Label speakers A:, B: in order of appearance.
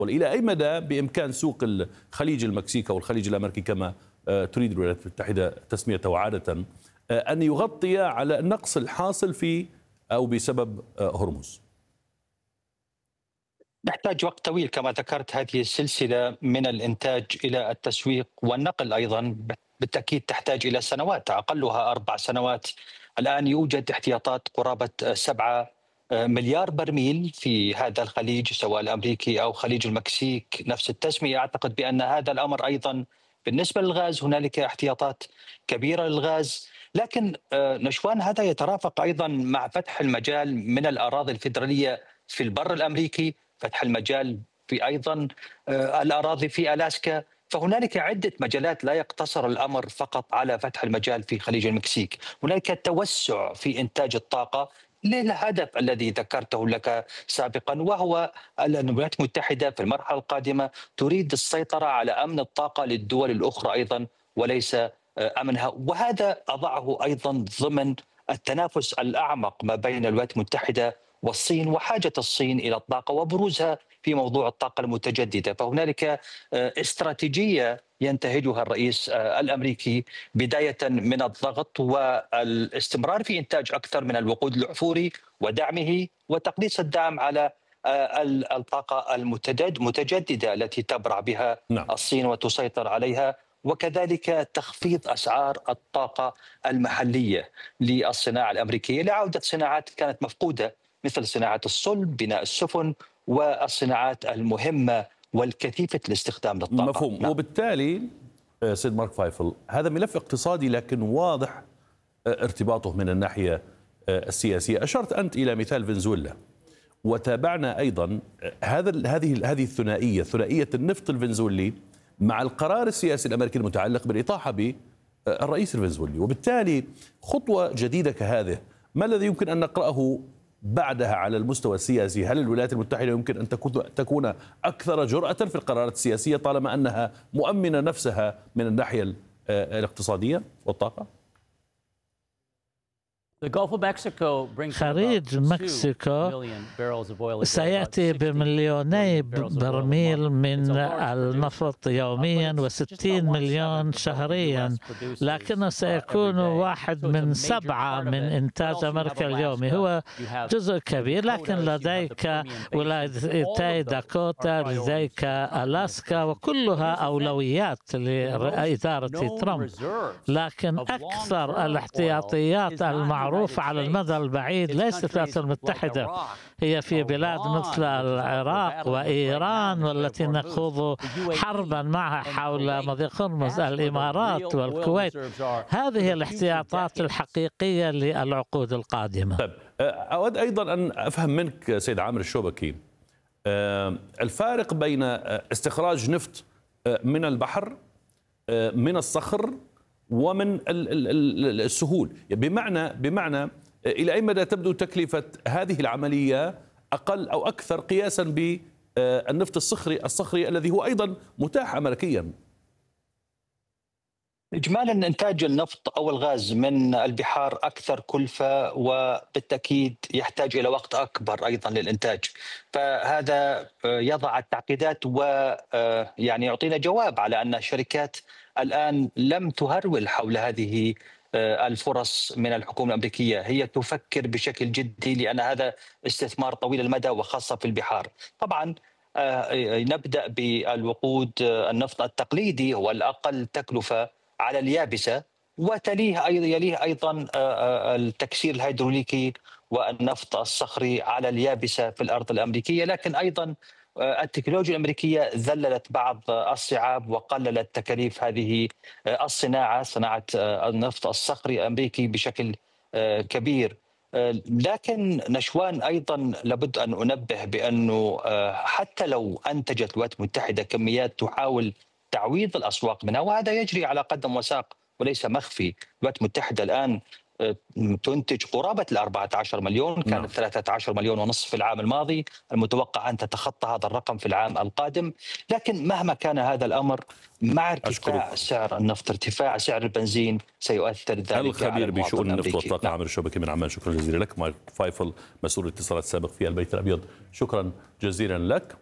A: إلى أي مدى بإمكان سوق الخليج المكسيكي أو الخليج الأمريكي كما تريد الولايات المتحدة تسميته عادة أن يغطي على النقص الحاصل في أو بسبب هرمز؟
B: نحتاج وقت طويل كما ذكرت. هذه السلسلة من الإنتاج إلى التسويق والنقل أيضا بالتأكيد تحتاج إلى سنوات، أقلها 4 سنوات. الآن يوجد احتياطات قرابة 7 مليار برميل في هذا الخليج، سواء الأمريكي أو خليج المكسيك نفس التسمية. أعتقد بأن هذا الأمر أيضا بالنسبة للغاز هنالك احتياطات كبيرة للغاز، لكن نشوان هذا يترافق أيضا مع فتح المجال من الأراضي الفيدرالية في البر الأمريكي، فتح المجال في أيضا الأراضي في ألاسكا. فهنالك عدة مجالات، لا يقتصر الأمر فقط على فتح المجال في خليج المكسيك. هنالك توسع في إنتاج الطاقة للهدف الذي ذكرته لك سابقا، وهو أن الولايات المتحدة في المرحلة القادمة تريد السيطرة على أمن الطاقة للدول الأخرى أيضا وليس أمنها. وهذا أضعه أيضا ضمن التنافس الأعمق ما بين الولايات المتحدة والصين، وحاجة الصين إلى الطاقة وبروزها في موضوع الطاقة المتجددة. فهنالك استراتيجية ينتهجها الرئيس الأمريكي، بداية من الضغط والاستمرار في إنتاج أكثر من الوقود الأحفوري ودعمه وتقليص الدعم على الطاقة المتجددة التي تبرع بها الصين وتسيطر عليها، وكذلك تخفيض أسعار الطاقة المحلية للصناعة الأمريكية لعودة صناعات كانت مفقودة مثل صناعة الصلب، بناء السفن، والصناعات المهمة والكثيفة الاستخدام للطاقة.
A: مفهوم. وبالتالي سيد مارك فايفل، هذا ملف اقتصادي لكن واضح ارتباطه من الناحية السياسية. أشرت أنت إلى مثال فنزويلا، وتابعنا أيضا هذه الثنائية، ثنائية النفط الفنزويلي مع القرار السياسي الأمريكي المتعلق بالإطاحة بالرئيس الفنزويلي. وبالتالي خطوة جديدة كهذه ما الذي يمكن أن نقرأه بعدها على المستوى السياسي؟ هل الولايات المتحدة يمكن أن تكون أكثر جرأة في القرارات السياسية طالما أنها مؤمنة نفسها من الناحية الاقتصادية والطاقة؟
C: خليج مكسيكو سيأتي بمليوني برميل من النفط يوميا و60 مليون شهريا، لكنه سيكون 1 من 7 من إنتاج أمريكا اليومي. هو جزء كبير، لكن لديك ولايتي داكوتا، لديك ألاسكا، وكلها أولويات لإدارة ترامب. لكن أكثر الاحتياطيات المعروفة على المدى البعيد ليست الولايات المتحدة، هي في بلاد مثل العراق وإيران، والتي نخوض حربا معها حول مضيق هرمز، الإمارات والكويت. هذه الاحتياطات الحقيقية للعقود القادمة.
A: طيب، أود أيضا أن أفهم منك سيد عامر الشوبكي الفارق بين استخراج نفط من البحر، من الصخر، ومن السهول. بمعنى إلى أي مدى تبدو تكلفة هذه العملية أقل أو أكثر قياسا بالنفط الصخري الذي هو أيضا متاح أمريكيا؟
B: إجمالا إنتاج النفط أو الغاز من البحار أكثر كلفة، وبالتأكيد يحتاج إلى وقت أكبر أيضا للإنتاج. فهذا يضع التعقيدات ويعني يعطينا جواب على أن الشركات الآن لم تهرول حول هذه الفرص من الحكومة الأمريكية. هي تفكر بشكل جدي لأن هذا استثمار طويل المدى وخاصة في البحار. طبعا نبدأ بالوقود النفط التقليدي، هو الأقل تكلفة على اليابسة، يليه أيضا التكسير الهيدروليكي والنفط الصخري على اليابسة في الأرض الأمريكية. لكن أيضا التكنولوجيا الأمريكية ذللت بعض الصعاب وقللت تكاليف هذه صناعة النفط الصخري الأمريكي بشكل كبير. لكن نشوان أيضا لابد أن أنبه بأنه حتى لو أنتجت الولايات المتحدة كميات تحاول تعويض الأسواق منها، وهذا يجري على قدم وساق وليس مخفي. الولايات المتحدة الآن تنتج قرابة 14 مليون، كانت 13 مليون ونصف في العام الماضي، المتوقع أن تتخطى هذا الرقم في العام القادم. لكن مهما كان هذا الأمر، مع ارتفاع سعر النفط، ارتفاع سعر البنزين، سيؤثر ذلك على
A: الخبير بشؤون النفط والطاقة عامر الشوبكي من عمان، شكرا جزيلا لك. مارك فايفل مسؤول الاتصالات السابق في البيت الأبيض، شكرا جزيلا لك.